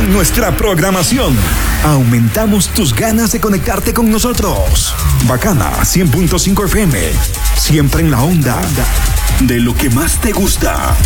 con nuestra programación. Aumentamos tus ganas de conectarte con nosotros. Bacana 100.5 FM. Siempre en la onda de lo que más te gusta.